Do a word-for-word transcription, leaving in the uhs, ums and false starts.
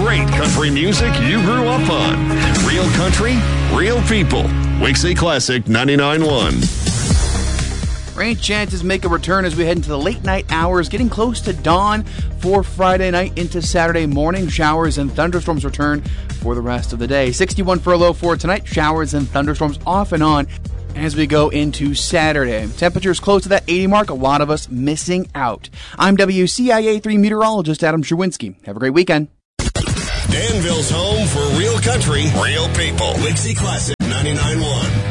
great country music you grew up on. Real country, real people. Wixie Classic ninety-nine point one. Rain chances make a return as we head into the late night hours, getting close to dawn for Friday night into Saturday morning. Showers and thunderstorms return for the rest of the day. sixty-one for a low for tonight. Showers and thunderstorms off and on as we go into Saturday. Temperatures close to that eighty mark. A lot of us missing out. I'm W C I A three meteorologist Adam Sherwinski. Have a great weekend. Danville's home for real country, real people. Wixie Classic ninety-nine point one.